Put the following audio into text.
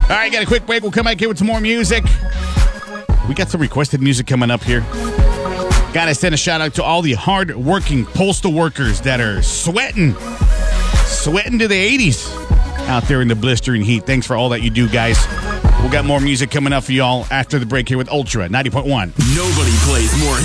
All right, got a quick break. We'll come back here with some more music. We got some requested music coming up here. Gotta send a shout out to all the hard-working postal workers that are sweating to the 80s out there in the blistering heat. Thanks for all that you do, guys. We'll got more music coming up for y'all after the break here with Ultra 90.1. Nobody plays more